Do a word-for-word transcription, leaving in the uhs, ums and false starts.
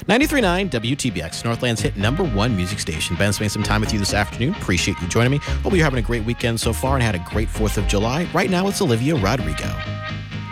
ninety-three point nine W T B X, Northland's hit number one music station. Ben spending some time with you this afternoon. Appreciate you joining me. Hope you're having a great weekend so far and had a great fourth of July. Right now, it's Olivia Rodrigo.